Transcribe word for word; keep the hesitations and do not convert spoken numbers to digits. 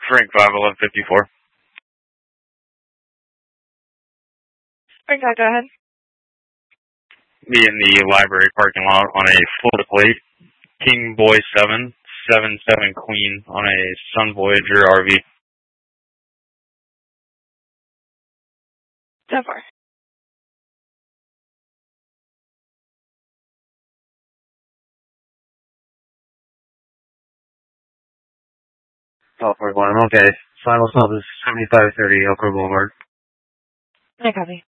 Frank five eleven fifty-four. Frank, go ahead. Be in the library parking lot on a Florida plate. King Boy seven, seven seven Queen on a Sun Voyager R V. ten four. California one, okay. Final stop is seventy-five thirty Elk Grove Boulevard. I copy.